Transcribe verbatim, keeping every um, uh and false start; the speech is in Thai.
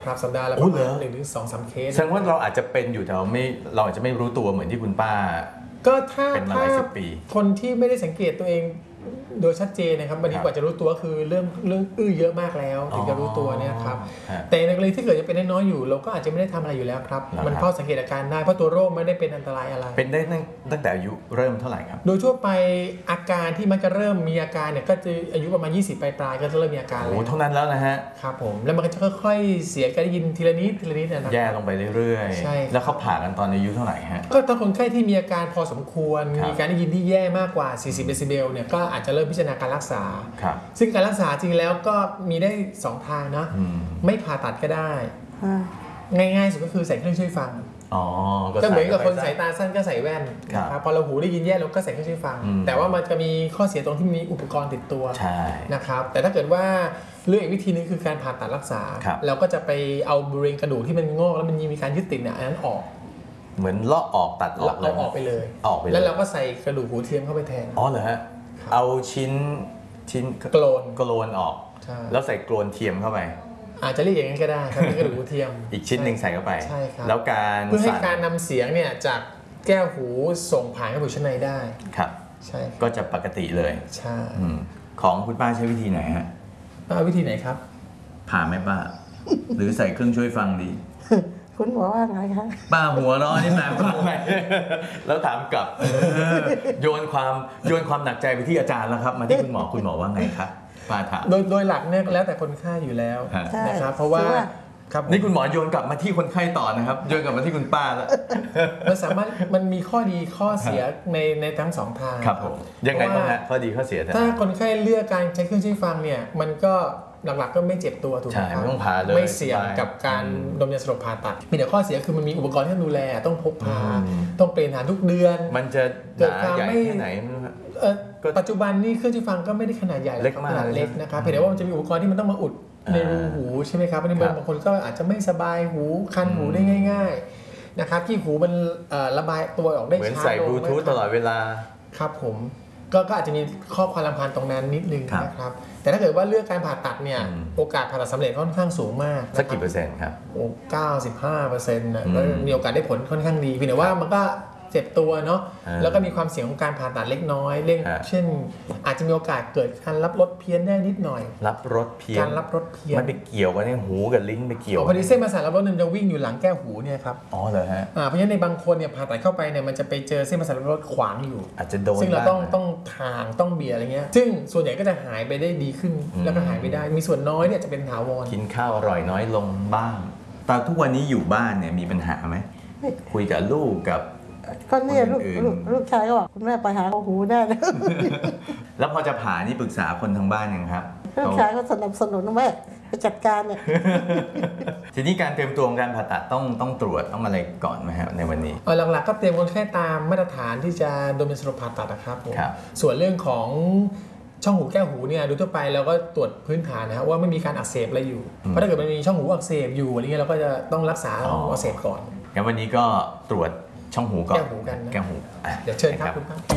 ครับสัปดาห์ละประมาณหนึ่งถึงสองสามเคสแสดงว่าเราอาจจะเป็นอยู่แต่เราไม่เราอาจจะไม่รู้ตัวเหมือนที่คุณป้าก็ถ้าเป็นมาหลายสิบปีคนที่ไม่ได้สังเกตตัวเองโดยชัดเจนนะครับบางทีกว่าจะรู้ตัวคือเริ่มเรื่องอื้อเยอะมากแล้วถึงจะรู้ตัวเนี่ยครับแต่ในกรณีที่เกิดจะเป็นน้อยๆอยู่เราก็อาจจะไม่ได้ทำอะไรอยู่แล้วครับมันเฝ้าสังเกตอาการได้เพราะตัวโรคไม่ได้เป็นอันตรายอะไรเป็นได้ตั้งแต่อายุเริ่มเท่าไหร่ครับโดยทั่วไปอาการที่มันจะเริ่มมีอาการเนี่ยก็จะอายุประมาณยี่สิบปลายๆก็จะเริ่มมีอาการแล้วโอ้เท่านั้นแล้วนะฮะครับผมแล้วมันก็จะค่อยๆเสียการได้ยินทีละนิดทีละนิดนะแย่ลงไปเรื่อยๆใช่แล้วเขาผ่ากันตอนอายุเท่าไหร่ฮะก็ถ้าคนไข้ที่มีอาการพอสมควรมีการได้ยินที่แย่มากกว่าสี่สิบเดซิเบลเนี่ยก็อาจจะเริ่มพิจารณาการรักษาซึ่งการรักษาจริงแล้วก็มีได้สองทางนะไม่ผ่าตัดก็ได้ง่ายๆสุดก็คือใส่เครื่องช่วยฟังก็เหมือนกับคนสายตาสั้นก็ใส่แว่นนะครับพอเราหูได้ยินแย่เราก็ใส่เครื่องช่วยฟังแต่ว่ามันจะมีข้อเสียตรงที่มีอุปกรณ์ติดตัวนะครับแต่ถ้าเกิดว่าเลือกอีกวิธีนึงคือการผ่าตัดรักษาเราก็จะไปเอาบริเวณกระดูกที่มันงอกแล้วมันมีการยึดติดเนี่ยอันนั้นออกเหมือนเลาะออกตัดออกเอาออกไปเลยออกไปแล้วเราก็ใส่กระดูกหูเทียมเข้าไปแทนอ๋อเหรอฮะเอาชิ้นชิ้นโกลนโกลนออกแล้วใส่โกลนเทียมเข้าไปอาจจะเรียกอย่างนั้นก็ได้ครับเป็นกระดูกหูเทียมอีกชิ้นหนึ่งใส่เข้าไปใช่ครับแล้วการเพื่อให้การนำเสียงเนี่ยจากแก้วหูส่งผ่านกระดูกชั้นในได้ครับใช่ก็จะปกติเลยใช่ของคุณป้าใช้วิธีไหนฮะป้าวิธีไหนครับผ่าไหมป้าหรือใส่เครื่องช่วยฟังดีคุณหมอว่าไงคะป้าหัวร้อนนี่มาทำไมแล้วถามกลับโยนความโยนความหนักใจไปที่อาจารย์แล้วครับมาที่คุณหมอคุณหมอว่าไงครับป้าถามโดยโดยหลักเนี่ยแล้วแต่คนไข้อยู่แล้วนะครับเพราะว่าครับนี่คุณหมอโยนกลับมาที่คนไข้ต่อนะครับโยนกลับมาที่คุณป้าแล้วมันสามารถมันมีข้อดีข้อเสียในในทั้งสองทางครับผมยังไงบ้างฮะข้อดีข้อเสียถ้าคนไข้เลือกการใช้เครื่องช่วยฟังเนี่ยมันก็หลักๆก็ไม่เจ็บตัวถูกไหมครับไม่ต้องผ่าเลยไม่เสี่ยงกับการดมยาสลบผ่าตัดมีแต่ข้อเสียคือมันมีอุปกรณ์ที่ต้องดูแลต้องพกพาต้องเปลี่ยนฐานทุกเดือนมันจะเกิดความไม่ไหนปัจจุบันนี่เครื่องช่วยฟังก็ไม่ได้ขนาดใหญ่ขนาดเล็กนะครับเพียงแต่ว่ามันจะมีอุปกรณ์ที่มันต้องมาอุดในรูหูใช่ไหมครับในบางคนก็อาจจะไม่สบายหูคันหูได้ง่ายๆนะครับที่หูมันระบายตัวออกได้ช้าลงเหมือนใส่บลูทูธตลอดเวลาครับผมก็อาจจะมีข้อความรำคาญตรงนั้นนิดนึงนะครับแต่ถ้าเกิดว่าเลือกการผ่าตัดเนี่ยโอกาสผ่าตัดสำเร็จค่อนข้างสูงมากสักกี่เปอร์เซ็นต์ครับโอ้เก้าสิบห้าเปอร์เซ็นต์นะมีโอกาสได้ผลค่อนข้างดีเพียงแต่ว่ามันก็เจ็บตัวเนาะแล้วก็มีความเสี่ยงของการผ่าตัดเล็กน้อยเรื่องเช่นอาจจะมีโอกาสเกิดการรับรสเพี้ยนได้นิดหน่อยรับรสเพี้ยนการรับรสเพี้ยนมันไปเกี่ยวกันในหูกับลิ้นไปเกี่ยวพอดีเส้นประสาทรับรสมันจะวิ่งอยู่หลังแก้วหูเนี่ยครับอ๋อเหรอฮะเพราะฉะนั้นในบางคนเนี่ยผ่าตัดเข้าไปเนี่ยมันจะไปเจอเส้นประสาทรับรสขวางอยู่อาจจะโดนซึ่งเราต้องต้องทางต้องเบียร์อะไรเงี้ยซึ่งส่วนใหญ่ก็จะหายไปได้ดีขึ้นแล้วก็หายไปได้มีส่วนน้อยเนี่ยจะเป็นถาวรกินข้าวอร่อยน้อยลงบ้างตอนทุกวันนี้อยู่บ้านเนี่ยมีปัญหาไหมคุยกับลูกกับก็เนี่ยลูกลูกชายก็บอกคุณแม่ไปหาหูได้แล้วแล้วพอจะผ่านี่ปรึกษาคนทางบ้านยังครับลูกชายก็สนับสนุนแม่ไปจัดการเนี่ยทีนี้การเตรียมตัวการผ่าตัดต้องต้องตรวจต้องอะไรก่อนไหมครับในวันนี้เออหลักๆก็เตรียมคนไข้ตามมาตรฐานที่จะดมยาสลบผ่าตัดนะครับส่วนเรื่องของช่องหูแก้วหูเนี่ยโดยทั่วไปเราก็ตรวจพื้นฐานนะครับว่าไม่มีการอักเสบอะไรอยู่เพราะถ้าเกิดมันมีช่องหูอักเสบอยู่อะไรเงี้ยเราก็จะต้องรักษาอักเสบก่อนงั้นวันนี้ก็ตรวจช่องหูก่อนแก้วหูกันแก้วหูเดี๋ยวเชิญครับคุณป้า